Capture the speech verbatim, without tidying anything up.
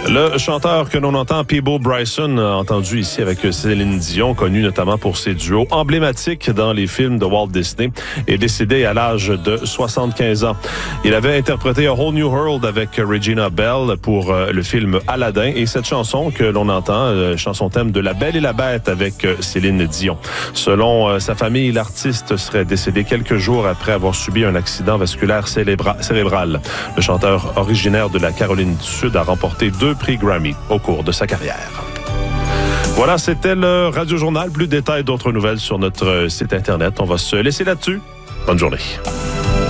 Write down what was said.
Le chanteur que l'on entend, Peabo Bryson, entendu ici avec Céline Dion, connu notamment pour ses duos emblématiques dans les films de Walt Disney, est décédé à l'âge de soixante-quinze ans. Il avait interprété A Whole New World avec Regina Bell pour le film Aladdin et cette chanson que l'on entend, chanson thème de La Belle et la Bête avec Céline Dion. Selon sa famille, l'artiste serait décédé quelques jours après avoir subi un accident vasculaire célébra- cérébral. Le chanteur originaire de la Caroline du Sud a remporté deux prix Grammy au cours de sa carrière. Voilà, c'était le Radio Journal. Plus de détails, d'autres nouvelles sur notre site Internet. On va se laisser là-dessus. Bonne journée.